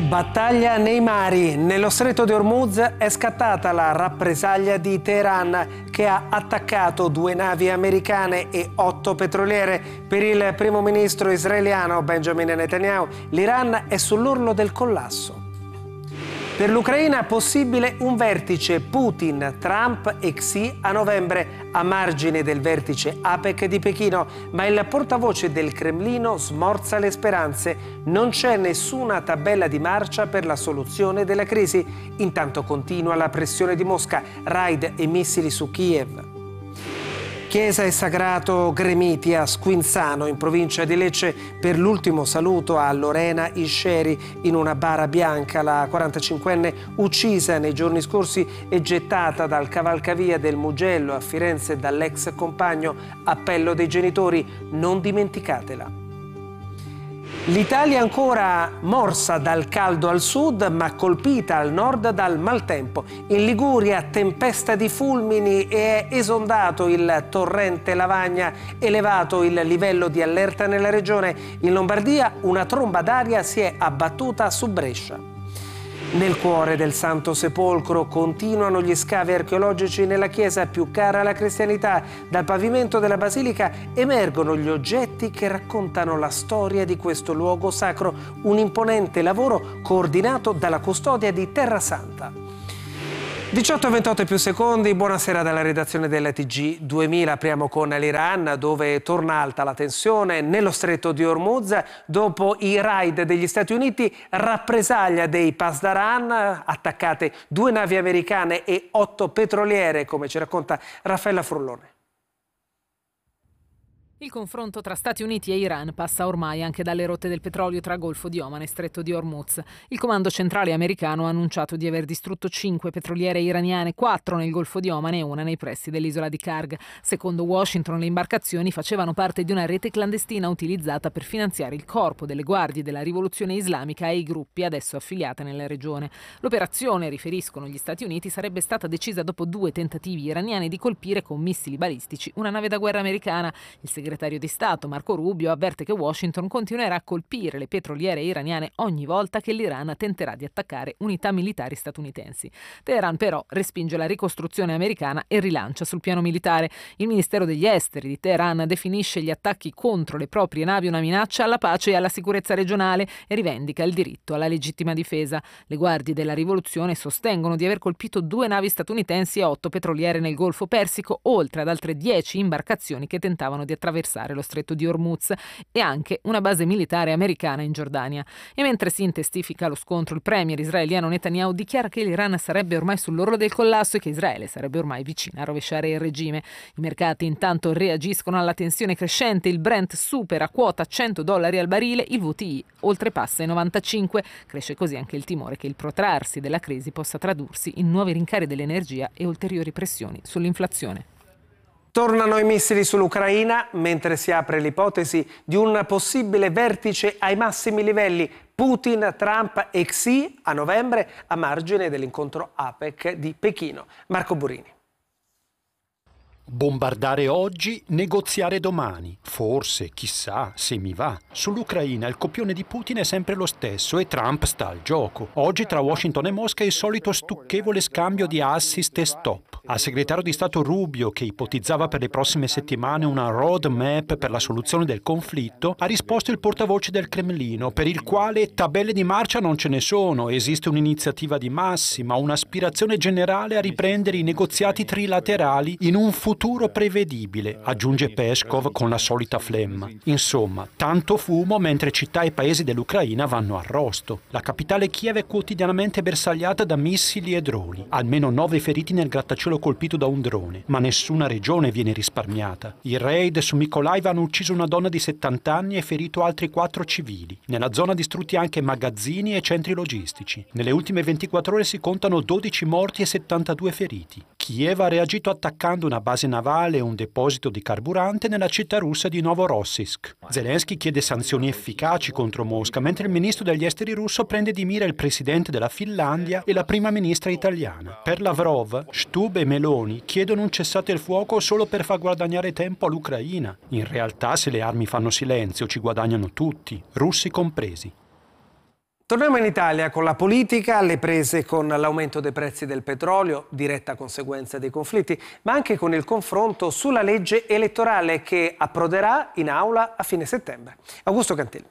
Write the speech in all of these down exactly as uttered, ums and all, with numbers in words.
Battaglia nei mari. Nello stretto di Hormuz è scattata la rappresaglia di Teheran, che ha attaccato due navi americane e otto petroliere. Per il primo ministro israeliano Benjamin Netanyahu, l'Iran è sull'orlo del collasso. Per l'Ucraina è possibile un vertice Putin, Trump e Xi a novembre, a margine del vertice APEC di Pechino, ma il portavoce del Cremlino smorza le speranze. Non c'è nessuna tabella di marcia per la soluzione della crisi. Intanto continua la pressione di Mosca, raid e missili su Kiev. Chiesa e sagrato gremiti a Squinzano, in provincia di Lecce, per l'ultimo saluto a Lorena Isceri in una bara bianca. La quarantacinquenne, uccisa nei giorni scorsi e gettata dal cavalcavia del Mugello a Firenze dall'ex compagno. Appello dei genitori: non dimenticatela. L'Italia è ancora morsa dal caldo al sud, ma colpita al nord dal maltempo. In Liguria tempesta di fulmini e è esondato il torrente Lavagna, elevato il livello di allerta nella regione. In Lombardia una tromba d'aria si è abbattuta su Brescia. Nel cuore del Santo Sepolcro continuano gli scavi archeologici nella chiesa più cara alla cristianità. Dal pavimento della basilica emergono gli oggetti che raccontano la storia di questo luogo sacro, un imponente lavoro coordinato dalla custodia di Terra Santa. diciotto e ventotto più secondi, buonasera dalla redazione del T G duemila. Apriamo con l'Iran, dove torna alta la tensione nello stretto di Hormuz dopo i raid degli Stati Uniti, rappresaglia dei Pasdaran, attaccate due navi americane e otto petroliere, come ci racconta Raffaella Frullone. Il confronto tra Stati Uniti e Iran passa ormai anche dalle rotte del petrolio tra Golfo di Oman e Stretto di Hormuz. Il comando centrale americano ha annunciato di aver distrutto cinque petroliere iraniane, quattro nel Golfo di Oman e una nei pressi dell'isola di Karg. Secondo Washington, le imbarcazioni facevano parte di una rete clandestina utilizzata per finanziare il corpo delle guardie della rivoluzione islamica e i gruppi adesso affiliate nella regione. L'operazione, riferiscono gli Stati Uniti, sarebbe stata decisa dopo due tentativi iraniani di colpire con missili balistici una nave da guerra americana. Il segretario Il segretario di Stato Marco Rubio avverte che Washington continuerà a colpire le petroliere iraniane ogni volta che l'Iran tenterà di attaccare unità militari statunitensi. Teheran però respinge la ricostruzione americana e rilancia sul piano militare. Il Ministero degli Esteri di Teheran definisce gli attacchi contro le proprie navi una minaccia alla pace e alla sicurezza regionale e rivendica il diritto alla legittima difesa. Le guardie della rivoluzione sostengono di aver colpito due navi statunitensi e otto petroliere nel Golfo Persico, oltre ad altre dieci imbarcazioni che tentavano di attraversare lo stretto di Hormuz, e anche una base militare americana in Giordania. E mentre si intestifica lo scontro, il premier israeliano Netanyahu dichiara che l'Iran sarebbe ormai sull'orlo del collasso e che Israele sarebbe ormai vicina a rovesciare il regime. I mercati intanto reagiscono alla tensione crescente, il Brent supera quota cento dollari al barile, il V T I oltrepassa i novantacinque. Cresce così anche il timore che il protrarsi della crisi possa tradursi in nuovi rincari dell'energia e ulteriori pressioni sull'inflazione. Tornano i missili sull'Ucraina, mentre si apre l'ipotesi di un possibile vertice ai massimi livelli Putin, Trump e Xi a novembre, a margine dell'incontro APEC di Pechino. Marco Burini. Bombardare oggi, negoziare domani. Forse, chissà, se mi va. Sull'Ucraina il copione di Putin è sempre lo stesso e Trump sta al gioco. Oggi tra Washington e Mosca è il solito stucchevole scambio di assist e stop. Al segretario di Stato Rubio, che ipotizzava per le prossime settimane una roadmap per la soluzione del conflitto, ha risposto il portavoce del Cremlino, per il quale tabelle di marcia non ce ne sono, esiste un'iniziativa di massima, un'aspirazione generale a riprendere i negoziati trilaterali in un futuro prevedibile, aggiunge Peskov con la solita flemma. Insomma, tanto fumo mentre città e paesi dell'Ucraina vanno a rosto. La capitale Kiev è quotidianamente bersagliata da missili e droni. Almeno nove feriti nel grattacielo colpito da un drone, ma nessuna regione viene risparmiata. I raid su Mykolaiv hanno ucciso una donna di settanta anni e ferito altri quattro civili. Nella zona distrutti anche magazzini e centri logistici. Nelle ultime ventiquattro ore si contano dodici morti e settantadue feriti. Kiev ha reagito attaccando una base navale e un deposito di carburante nella città russa di Novorossiysk. Zelensky chiede sanzioni efficaci contro Mosca, mentre il ministro degli esteri russo prende di mira il presidente della Finlandia e la prima ministra italiana. Per Lavrov, Stubb e Meloni chiedono un cessate il fuoco solo per far guadagnare tempo all'Ucraina. In realtà, se le armi fanno silenzio, ci guadagnano tutti, russi compresi. Torniamo in Italia con la politica, alle prese con l'aumento dei prezzi del petrolio, diretta conseguenza dei conflitti, ma anche con il confronto sulla legge elettorale che approderà in aula a fine settembre. Augusto Cantilmi.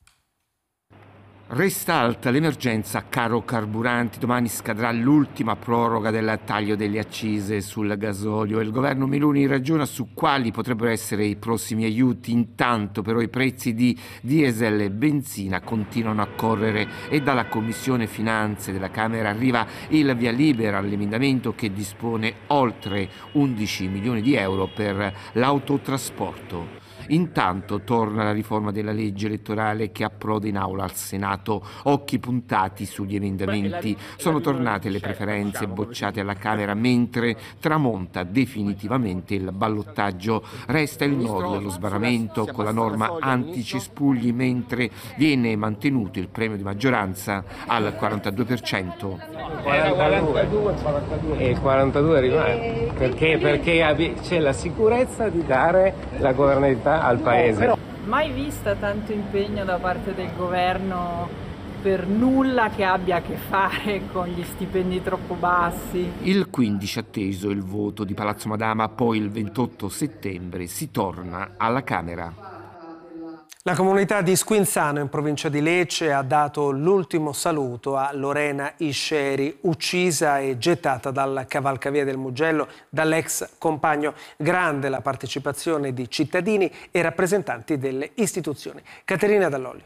Resta alta l'emergenza caro carburanti. Domani scadrà l'ultima proroga del taglio delle accise sul gasolio e il governo Meloni ragiona su quali potrebbero essere i prossimi aiuti. Intanto però i prezzi di diesel e benzina continuano a correre e dalla Commissione Finanze della Camera arriva il via libera all'emendamento che dispone oltre undici milioni di euro per l'autotrasporto. Intanto torna la riforma della legge elettorale che approda in aula al Senato. Occhi puntati sugli emendamenti. Sono tornate le preferenze bocciate alla Camera mentre tramonta definitivamente il ballottaggio. Resta il nodo dello sbarramento con la norma anticespugli mentre viene mantenuto il premio di maggioranza al quarantadue per cento. quarantadue e il quarantadue rimane perché, perché c'è la sicurezza di dare la governabilità al paese. Mai vista tanto impegno da parte del governo per nulla che abbia a che fare con gli stipendi troppo bassi. Il quindici atteso il voto di Palazzo Madama, poi il ventotto settembre si torna alla Camera. La comunità di Squinzano, in provincia di Lecce, ha dato l'ultimo saluto a Lorena Isceri, uccisa e gettata dal cavalcavia del Mugello dall'ex compagno. Grande la partecipazione di cittadini e rappresentanti delle istituzioni. Caterina Dall'Olio.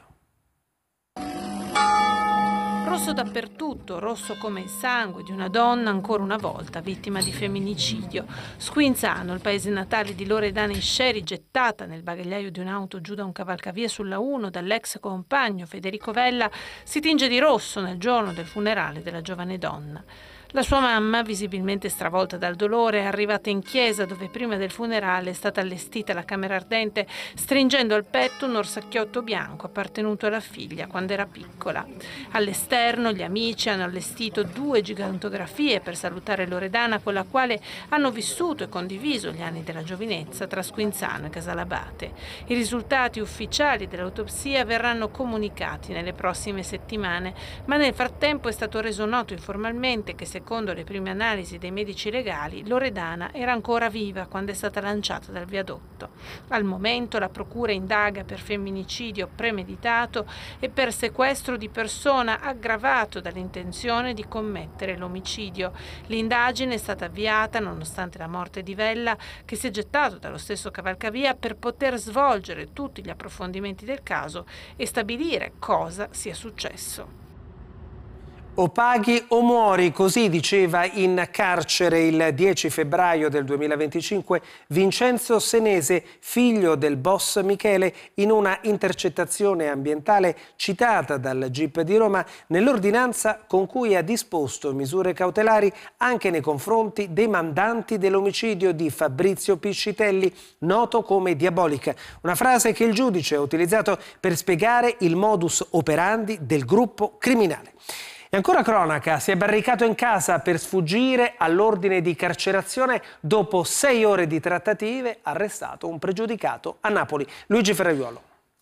Rosso dappertutto, rosso come il sangue di una donna ancora una volta vittima di femminicidio. Squinzano, il paese natale di Loredana Isceri, gettata nel bagagliaio di un'auto giù da un cavalcavia sulla uno dall'ex compagno Federico Vella, si tinge di rosso nel giorno del funerale della giovane donna. La sua mamma, visibilmente stravolta dal dolore, è arrivata in chiesa dove prima del funerale è stata allestita la camera ardente stringendo al petto un orsacchiotto bianco appartenuto alla figlia quando era piccola. All'esterno gli amici hanno allestito due gigantografie per salutare Loredana con la quale hanno vissuto e condiviso gli anni della giovinezza tra Squinzano e Casalabate. I risultati ufficiali dell'autopsia verranno comunicati nelle prossime settimane, ma nel frattempo è stato reso noto informalmente che secondo le prime analisi dei medici legali, Loredana era ancora viva quando è stata lanciata dal viadotto. Al momento la procura indaga per femminicidio premeditato e per sequestro di persona aggravato dall'intenzione di commettere l'omicidio. L'indagine è stata avviata nonostante la morte di Vella, che si è gettato dallo stesso cavalcavia per poter svolgere tutti gli approfondimenti del caso e stabilire cosa sia successo. O paghi o muori, così diceva in carcere il dieci febbraio del duemilaventicinque Vincenzo Senese, figlio del boss Michele, in una intercettazione ambientale citata dal G I P di Roma nell'ordinanza con cui ha disposto misure cautelari anche nei confronti dei mandanti dell'omicidio di Fabrizio Piscitelli, noto come Diabolica. Una frase che il giudice ha utilizzato per spiegare il modus operandi del gruppo criminale. E ancora cronaca, si è barricato in casa per sfuggire all'ordine di carcerazione dopo sei ore di trattative, arrestato un pregiudicato a Napoli. Luigi Ferraiuolo.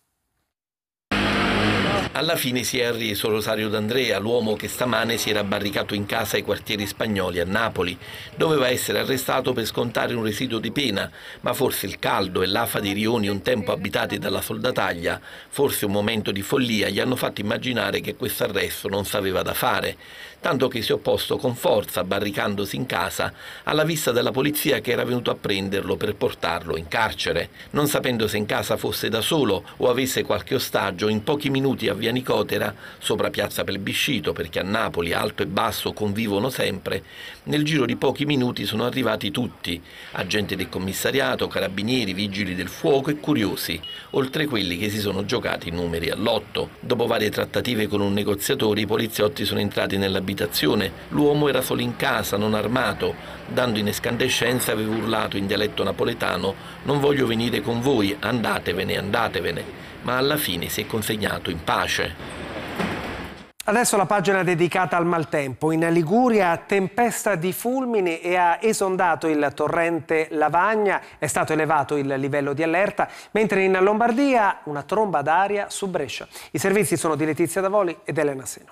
Alla fine si è arreso Rosario D'Andrea, l'uomo che stamane si era barricato in casa ai quartieri spagnoli a Napoli. Doveva essere arrestato per scontare un residuo di pena, ma forse il caldo e l'afa dei rioni un tempo abitati dalla soldataglia, forse un momento di follia, gli hanno fatto immaginare che questo arresto non s'aveva da fare, tanto che si è opposto con forza, barricandosi in casa, alla vista della polizia che era venuto a prenderlo per portarlo in carcere. Non sapendo se in casa fosse da solo o avesse qualche ostaggio, in pochi minuti a via Nicotera, sopra piazza Plebiscito, perché a Napoli alto e basso convivono sempre, nel giro di pochi minuti sono arrivati tutti, agenti del commissariato, carabinieri, vigili del fuoco e curiosi, oltre quelli che si sono giocati i numeri all'otto. Dopo varie trattative con un negoziatore, i poliziotti sono entrati nell'abitazione. L'uomo era solo in casa, non armato. Dando in escandescenza aveva urlato in dialetto napoletano: «Non voglio venire con voi, andatevene, andatevene». Ma alla fine si è consegnato in pace. Adesso la pagina dedicata al maltempo. In Liguria tempesta di fulmini e ha esondato il torrente Lavagna, è stato elevato il livello di allerta, mentre in Lombardia una tromba d'aria su Brescia. I servizi sono di Letizia Davoli ed Elena Seno.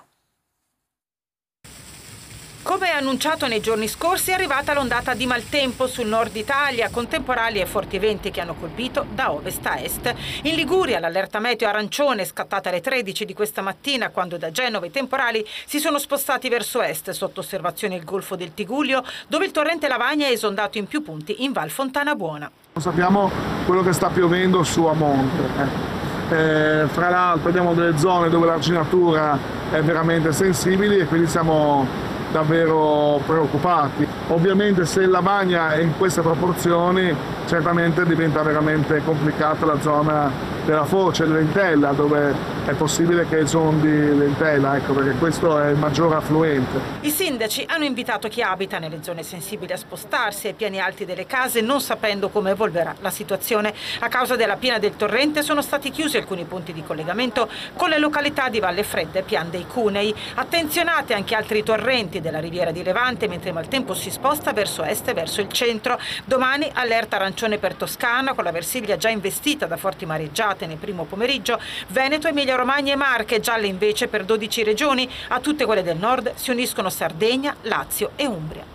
Come annunciato nei giorni scorsi è arrivata l'ondata di maltempo sul nord Italia, con temporali e forti venti che hanno colpito da ovest a est. In Liguria l'allerta meteo arancione è scattata alle tredici di questa mattina, quando da Genova i temporali si sono spostati verso est, sotto osservazione il golfo del Tigullio, dove il torrente Lavagna è esondato in più punti in Val Fontana Buona. Non sappiamo quello che sta piovendo su a monte. Eh. Eh, fra l'altro abbiamo delle zone dove l'arginatura è veramente sensibile e quindi siamo davvero preoccupati. Ovviamente se il Lavagna è in queste proporzioni certamente diventa veramente complicata la zona della foce, dell'Entella, dove è possibile che esondi l'Entella, ecco, perché questo è il maggiore affluente. I sindaci hanno invitato chi abita nelle zone sensibili a spostarsi ai piani alti delle case, non sapendo come evolverà la situazione. A causa della piena del torrente sono stati chiusi alcuni punti di collegamento con le località di Valle Fredda e Pian dei Cunei. Attenzionate anche altri torrenti della riviera di Levante, mentre il maltempo si sposta verso est e verso il centro. Domani allerta arancione per Toscana, con la Versilia già investita da forti mareggiate nel primo pomeriggio. Veneto, Emilia Romagna e Marche gialle invece per dodici regioni. A tutte quelle del nord si uniscono Sardegna, Lazio e Umbria.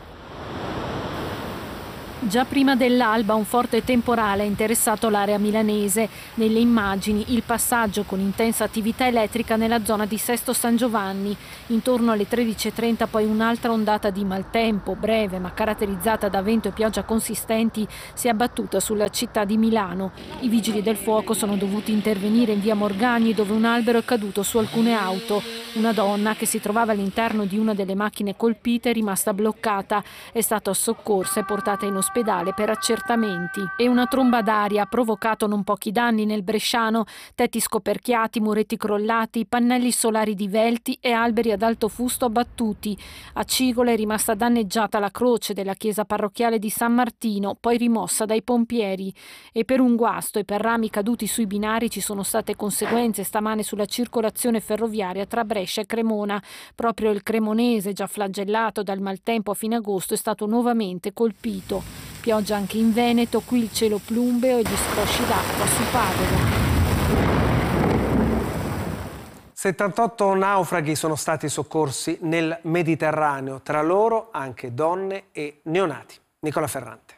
Già prima dell'alba un forte temporale ha interessato l'area milanese. Nelle immagini il passaggio con intensa attività elettrica nella zona di Sesto San Giovanni. Intorno alle tredici e trenta poi un'altra ondata di maltempo, breve ma caratterizzata da vento e pioggia consistenti, si è abbattuta sulla città di Milano. I vigili del fuoco sono dovuti intervenire in via Morgagni, dove un albero è caduto su alcune auto. Una donna che si trovava all'interno di una delle macchine colpite è rimasta bloccata. È stata soccorsa e portata in ospedale per accertamenti. E una tromba d'aria ha provocato non pochi danni nel bresciano: tetti scoperchiati, muretti crollati, pannelli solari divelti e alberi ad alto fusto abbattuti. A Cigola è rimasta danneggiata la croce della chiesa parrocchiale di San Martino, poi rimossa dai pompieri. E per un guasto e per rami caduti sui binari ci sono state conseguenze stamane sulla circolazione ferroviaria tra Brescia e Cremona. Proprio il cremonese, già flagellato dal maltempo a fine agosto, è stato nuovamente colpito. Pioggia anche in Veneto, qui il cielo plumbeo e gli scrosci d'acqua su Padova. settantotto naufraghi sono stati soccorsi nel Mediterraneo, tra loro anche donne e neonati. Nicola Ferrante.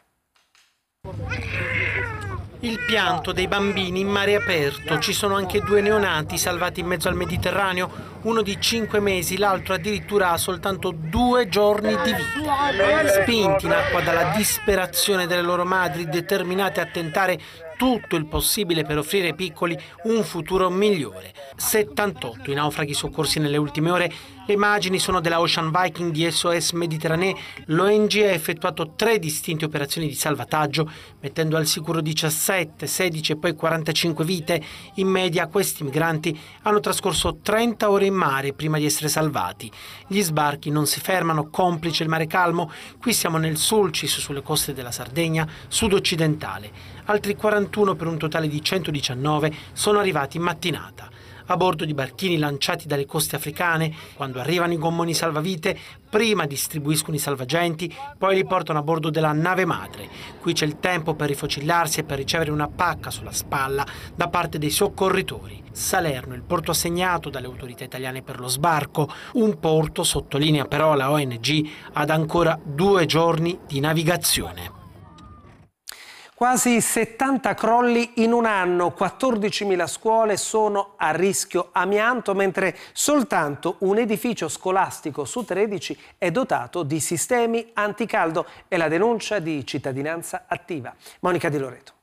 Il pianto dei bambini in mare aperto. Ci sono anche due neonati salvati in mezzo al Mediterraneo, uno di cinque mesi, l'altro addirittura ha soltanto due giorni di vita. Spinti in acqua dalla disperazione delle loro madri, determinate a tentare tutto il possibile per offrire ai piccoli un futuro migliore. settantotto i naufraghi soccorsi nelle ultime ore. Le immagini sono della Ocean Viking di S O S Méditerranée. L'O N G ha effettuato tre distinte operazioni di salvataggio, mettendo al sicuro diciassette, sedici e poi quarantacinque vite. In media questi migranti hanno trascorso trenta ore in mare prima di essere salvati. Gli sbarchi non si fermano, complice il mare calmo. Qui siamo nel Sulcis, sulle coste della Sardegna sud-occidentale. Altri quarantuno per un totale di centodiciannove sono arrivati in mattinata. A bordo di barchini lanciati dalle coste africane. Quando arrivano i gommoni salvavite, prima distribuiscono i salvagenti, poi li portano a bordo della nave madre. Qui c'è il tempo per rifocillarsi e per ricevere una pacca sulla spalla da parte dei soccorritori. Salerno, il porto assegnato dalle autorità italiane per lo sbarco, un porto, sottolinea però la O N G, ad ancora due giorni di navigazione. Quasi settanta crolli in un anno, quattordicimila scuole sono a rischio amianto, mentre soltanto un edificio scolastico su tredici è dotato di sistemi anticaldo. È la denuncia di Cittadinanza Attiva. Monica Di Loreto.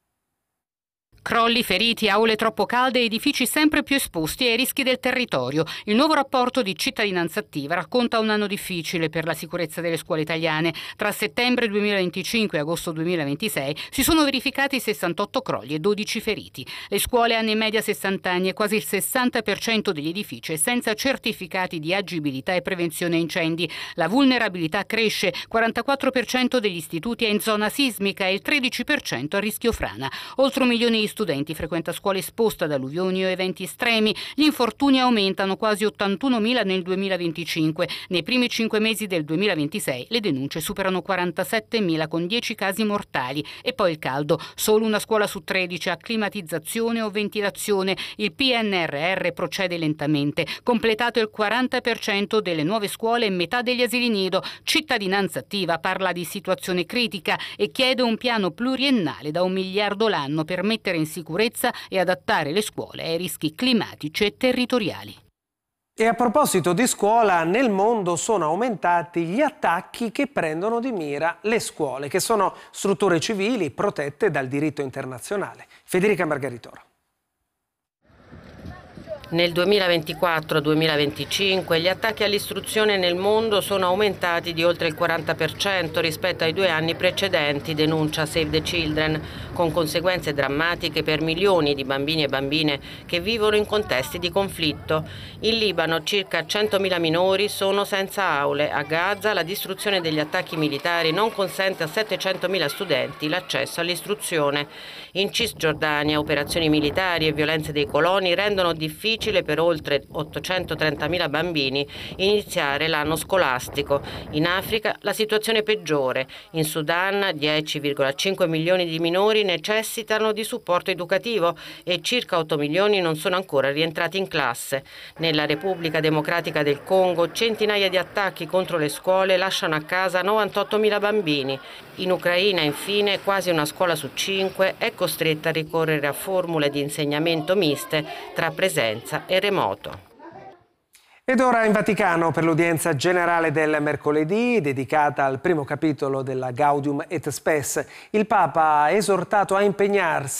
Crolli, feriti, aule troppo calde, edifici sempre più esposti ai rischi del territorio. Il nuovo rapporto di Cittadinanza Attiva racconta un anno difficile per la sicurezza delle scuole italiane. Tra settembre duemilaventicinque e agosto duemilaventisei si sono verificati sessantotto crolli e dodici feriti. Le scuole hanno in media sessanta anni e quasi il sessanta per cento degli edifici è senza certificati di agibilità e prevenzione incendi. La vulnerabilità cresce, quarantaquattro per cento degli istituti è in zona sismica e il tredici per cento a rischio frana. Oltre un milione di studenti frequenta scuole esposte ad alluvioni o eventi estremi. Gli infortuni aumentano, quasi ottantunomila nel duemilaventicinque. Nei primi cinque mesi del duemilaventisei le denunce superano quarantasettemila con dieci casi mortali. E poi il caldo. Solo una scuola su tredici ha climatizzazione o ventilazione. Il P N R R procede lentamente. Completato il quaranta per cento delle nuove scuole e metà degli asili nido. Cittadinanza Attiva parla di situazione critica e chiede un piano pluriennale da un miliardo l'anno per mettere in sicurezza e adattare le scuole ai rischi climatici e territoriali. E a proposito di scuola, nel mondo sono aumentati gli attacchi che prendono di mira le scuole, che sono strutture civili protette dal diritto internazionale. Federica Margaritoro. Nel duemilaventiquattro duemilaventicinque gli attacchi all'istruzione nel mondo sono aumentati di oltre il quaranta per cento rispetto ai due anni precedenti, denuncia Save the Children, con conseguenze drammatiche per milioni di bambini e bambine che vivono in contesti di conflitto. In Libano circa centomila minori sono senza aule. A Gaza la distruzione degli attacchi militari non consente a settecentomila studenti l'accesso all'istruzione. In Cisgiordania operazioni militari e violenze dei coloni rendono difficile per oltre ottocentotrentamila bambini iniziare l'anno scolastico. In Africa la situazione è peggiore. In Sudan dieci virgola cinque milioni di minori necessitano di supporto educativo e circa otto milioni non sono ancora rientrati in classe. Nella Repubblica Democratica del Congo centinaia di attacchi contro le scuole lasciano a casa novantottomila bambini. In Ucraina, infine, quasi una scuola su cinque è costretta a ricorrere a formule di insegnamento miste tra presenza e remoto. Ed ora in Vaticano per l'udienza generale del mercoledì, dedicata al primo capitolo della Gaudium et Spes, il Papa ha esortato a impegnarsi